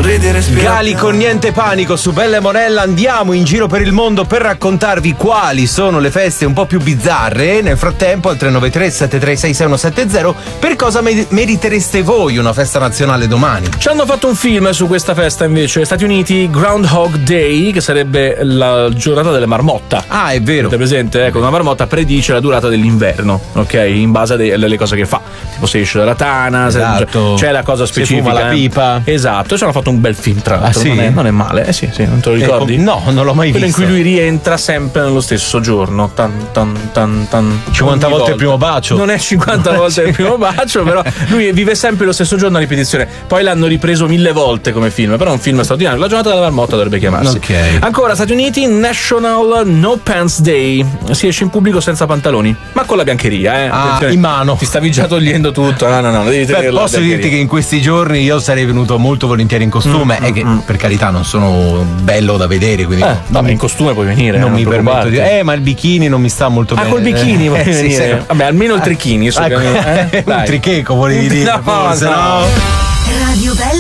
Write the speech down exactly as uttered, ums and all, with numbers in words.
sorridi e respira. Gali con Niente Panico su Bella e Monella. Andiamo in giro per il mondo per raccontarvi quali sono le feste un po' più bizzarre. Nel frattempo al tre nove tre sette tre sei sei uno sette zero, per cosa me- meritereste voi una festa nazionale domani? Ci hanno fatto un film su questa festa invece, Stati Uniti, Groundhog Day, che sarebbe la giornata delle marmotta. Ah, è vero. Avete presente? Ecco, una marmotta predice la durata dell'inverno, ok? In base alle cose che fa. Tipo se esce dalla tana, esatto. C'è la cosa specifica. Se fuma la pipa. Esatto, ci hanno fatto un bel film tra l'altro. Ah, sì? non, è, non è male, eh sì, sì, non te lo ricordi? Eh, no, non l'ho mai Quello visto. in cui lui rientra sempre nello stesso giorno. Tan, tan, tan, tan, cinquanta volte volta. il primo bacio. Non è cinquanta volte il primo bacio, però lui vive sempre lo stesso giorno a ripetizione. Poi l'hanno ripreso mille volte come film, però è un film straordinario. La giornata della marmotta dovrebbe chiamarsi. Ok. Ancora, Stati Uniti, National No Pants Day. Si esce in pubblico senza pantaloni, ma con la biancheria, eh. Ah, in mano. Ti stavi già togliendo tutto. No, no, no, devi tenere. Beh, posso dirti che in questi giorni io sarei venuto molto volentieri in costume, Mm, e che mm. per carità non sono bello da vedere, quindi Eh, non vabbè, mi- in costume puoi venire. non eh, mi non permetto di preoccuparti. eh ma il bikini non mi sta molto Ah, bene. col bikini vuoi Eh, sì, venire? sì. Vabbè, almeno il trichini. su Ah, che- eh, un dai. tricheco volevi dire, No, forse, no. no? Radio Bella